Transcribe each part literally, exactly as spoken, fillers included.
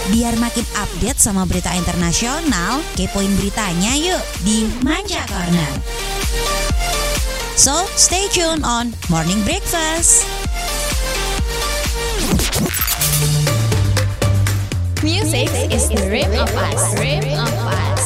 Biar makin update sama berita internasional, kepoin beritanya yuk di Manca Corner. So, stay tuned on Morning Breakfast. Music is the rhythm of us. Rhythm of us.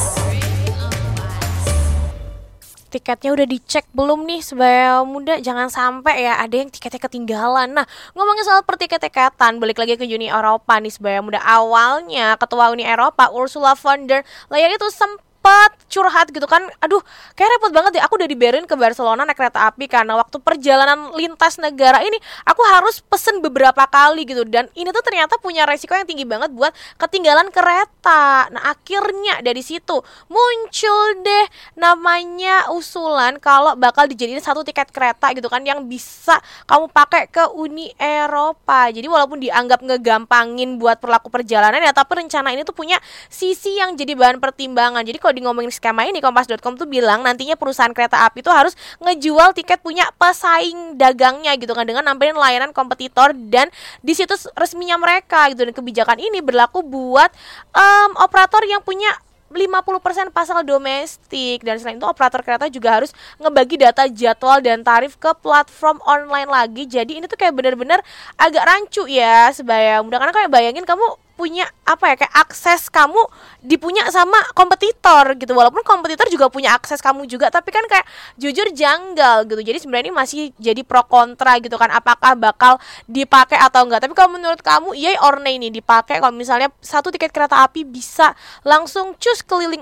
Tiketnya udah dicek belum nih sebaya muda? Jangan sampai ya ada yang tiketnya ketinggalan. Nah, ngomongin soal pertiket-tiketan, balik lagi ke Uni Eropa nih sebaya muda. Awalnya Ketua Uni Eropa Ursula von der Leyen itu sempat curhat gitu kan, aduh kayak repot banget deh, aku udah dibayarin ke Barcelona naik kereta api karena waktu perjalanan lintas negara ini aku harus pesen beberapa kali gitu, dan ini tuh ternyata punya resiko yang tinggi banget buat ketinggalan kereta. Nah akhirnya dari situ muncul deh namanya usulan kalau bakal dijadiin satu tiket kereta gitu kan yang bisa kamu pakai ke Uni Eropa. Jadi walaupun dianggap ngegampangin buat perilaku perjalanan ya, tapi rencana ini tuh punya sisi yang jadi bahan pertimbangan. Jadi kalau di ngomongin skema ini, kompas dot com tuh bilang nantinya perusahaan kereta api tuh harus ngejual tiket punya pesaing dagangnya gitu kan, dengan nampilin layanan kompetitor dan di situs resminya mereka gitu. Dan kebijakan ini berlaku buat um, operator yang punya lima puluh persen pasar domestik, dan selain itu operator kereta juga harus ngebagi data jadwal dan tarif ke platform online lagi. Jadi ini tuh kayak bener-bener agak rancu ya sebaya mudah, karena kayak bayangin kamu punya apa ya, kayak akses kamu dipunya sama kompetitor gitu, walaupun kompetitor juga punya akses kamu juga, tapi kan kayak jujur janggal gitu. Jadi sebenarnya ini masih jadi pro kontra gitu kan, apakah bakal dipakai atau enggak. Tapi kalau menurut kamu yay or nay nih dipakai kalau misalnya satu tiket kereta api bisa langsung cus keliling